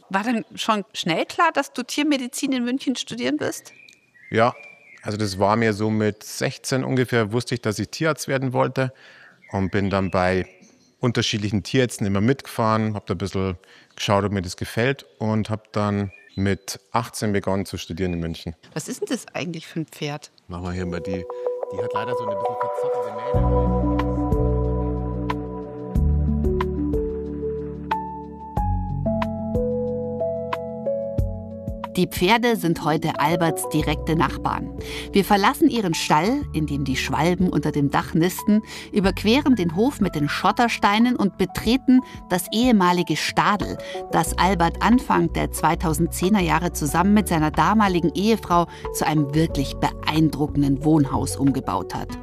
War dann schon schnell klar, dass du Tiermedizin in München studieren wirst? Ja, also das war mir so mit 16 ungefähr, wusste ich, dass ich Tierarzt werden wollte und bin dann bei unterschiedlichen Tierärzten immer mitgefahren, habe da ein bisschen geschaut, ob mir das gefällt und habe dann mit 18 begonnen zu studieren in München. Was ist denn das eigentlich für ein Pferd? Machen wir hier mal die hat leider so eine bisschen verzottelte Mähne. Die Pferde sind heute Alberts direkte Nachbarn. Wir verlassen ihren Stall, in dem die Schwalben unter dem Dach nisten, überqueren den Hof mit den Schottersteinen und betreten das ehemalige Stadel, das Albert Anfang der 2010er Jahre zusammen mit seiner damaligen Ehefrau zu einem wirklich beeindruckenden Wohnhaus umgebaut hat.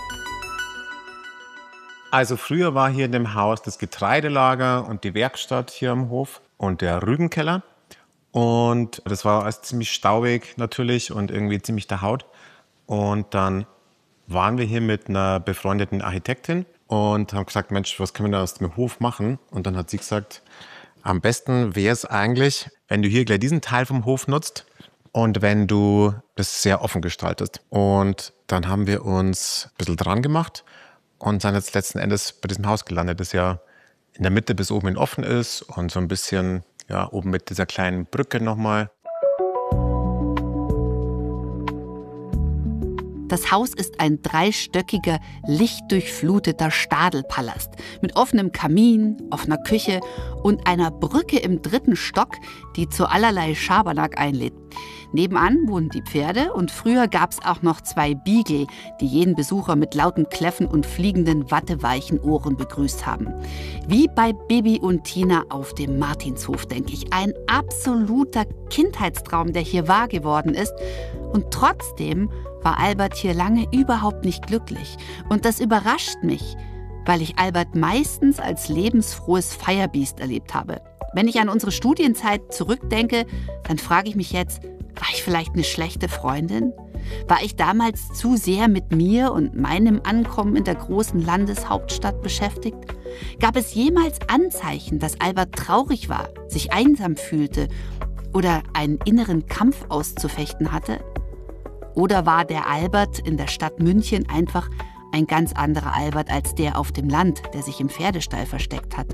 Also früher war hier in dem Haus das Getreidelager und die Werkstatt hier am Hof und der Rübenkeller. Und das war alles ziemlich staubig natürlich und irgendwie ziemlich der Haut. Und dann waren wir hier mit einer befreundeten Architektin und haben gesagt, Mensch, was können wir da aus dem Hof machen? Und dann hat sie gesagt, am besten wäre es eigentlich, wenn du hier gleich diesen Teil vom Hof nutzt und wenn du das sehr offen gestaltest. Und dann haben wir uns ein bisschen dran gemacht und sind jetzt letzten Endes bei diesem Haus gelandet, das ja in der Mitte bis oben hin offen ist und so ein bisschen... Ja, oben mit dieser kleinen Brücke nochmal. Das Haus ist ein dreistöckiger, lichtdurchfluteter Stadelpalast mit offenem Kamin, offener Küche und einer Brücke im 3. Stock, die zu allerlei Schabernack einlädt. Nebenan wohnen die Pferde und früher gab es auch noch 2 Beagle, die jeden Besucher mit lauten Kläffen und fliegenden, watteweichen Ohren begrüßt haben. Wie bei Bibi und Tina auf dem Martinshof, denke ich. Ein absoluter Kindheitstraum, der hier wahr geworden ist. Und trotzdem war Albert hier lange überhaupt nicht glücklich. Und das überrascht mich, weil ich Albert meistens als lebensfrohes Firebeast erlebt habe. Wenn ich an unsere Studienzeit zurückdenke, dann frage ich mich jetzt, war ich vielleicht eine schlechte Freundin? War ich damals zu sehr mit mir und meinem Ankommen in der großen Landeshauptstadt beschäftigt? Gab es jemals Anzeichen, dass Albert traurig war, sich einsam fühlte oder einen inneren Kampf auszufechten hatte? Oder war der Albert in der Stadt München einfach ein ganz anderer Albert als der auf dem Land, der sich im Pferdestall versteckt hat?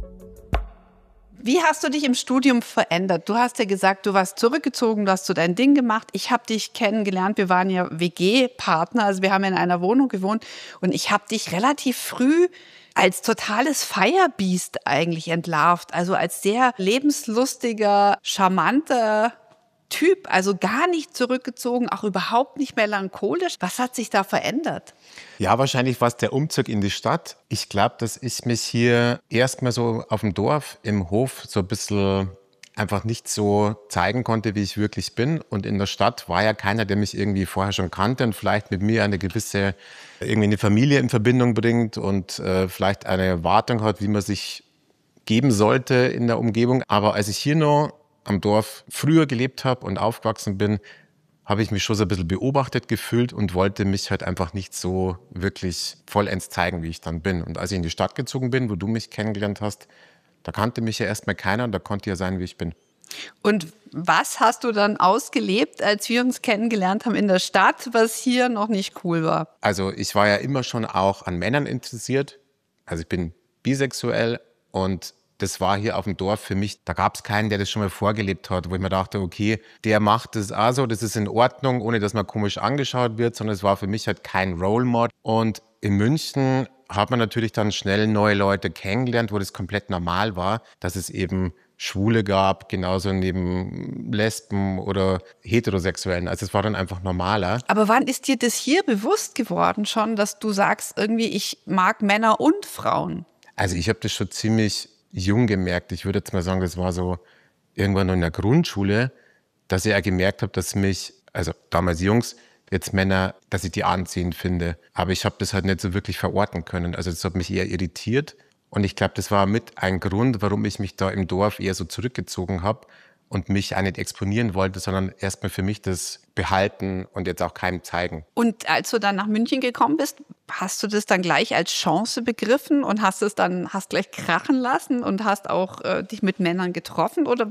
Wie hast du dich im Studium verändert? Du hast ja gesagt, du warst zurückgezogen, du hast so dein Ding gemacht. Ich habe dich kennengelernt, wir waren ja WG-Partner, also wir haben in einer Wohnung gewohnt. Und ich habe dich relativ früh als totales Firebeast eigentlich entlarvt. Also als sehr lebenslustiger, charmanter Typ, also gar nicht zurückgezogen, auch überhaupt nicht melancholisch. Was hat sich da verändert? Ja, wahrscheinlich war es der Umzug in die Stadt. Ich glaube, dass ich mich hier erstmal so auf dem Dorf, im Hof, so ein bisschen einfach nicht so zeigen konnte, wie ich wirklich bin. Und in der Stadt war ja keiner, der mich irgendwie vorher schon kannte und vielleicht mit mir irgendwie eine Familie in Verbindung bringt und vielleicht eine Erwartung hat, wie man sich geben sollte in der Umgebung. Aber als ich hier noch am Dorf früher gelebt habe und aufgewachsen bin, habe ich mich schon so ein bisschen beobachtet gefühlt und wollte mich halt einfach nicht so wirklich vollends zeigen, wie ich dann bin. Und als ich in die Stadt gezogen bin, wo du mich kennengelernt hast, da kannte mich ja erstmal keiner und da konnte ich ja sein, wie ich bin. Und was hast du dann ausgelebt, als wir uns kennengelernt haben in der Stadt, was hier noch nicht cool war? Also ich war ja immer schon auch an Männern interessiert. Also ich bin bisexuell und das war hier auf dem Dorf für mich, da gab es keinen, der das schon mal vorgelebt hat, wo ich mir dachte, okay, der macht das also, das ist in Ordnung, ohne dass man komisch angeschaut wird, sondern es war für mich halt kein Role Model. Und in München hat man natürlich dann schnell neue Leute kennengelernt, wo das komplett normal war, dass es eben Schwule gab, genauso neben Lesben oder Heterosexuellen. Also es war dann einfach normaler. Aber wann ist dir das hier bewusst geworden schon, dass du sagst, irgendwie ich mag Männer und Frauen? Also ich habe das schon ziemlich jung gemerkt. Ich würde jetzt mal sagen, das war so irgendwann noch in der Grundschule, dass ich ja gemerkt habe, dass mich, also damals Jungs, jetzt Männer, dass ich die anziehend finde. Aber ich habe das halt nicht so wirklich verorten können. Also das hat mich eher irritiert. Und ich glaube, das war mit ein Grund, warum ich mich da im Dorf eher so zurückgezogen habe und mich auch nicht exponieren wollte, sondern erstmal für mich das behalten und jetzt auch keinem zeigen. Und als du dann nach München gekommen bist, hast du das dann gleich als Chance begriffen und hast gleich krachen lassen und hast auch dich mit Männern getroffen? Oder